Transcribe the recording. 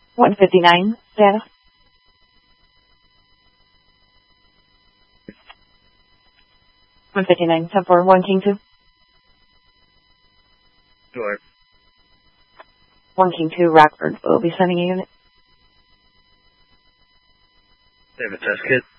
159, status. 159, 10-4, 1 King 2. Sure. 1 King 2, Rockford will be sending a unit. They have a test kit?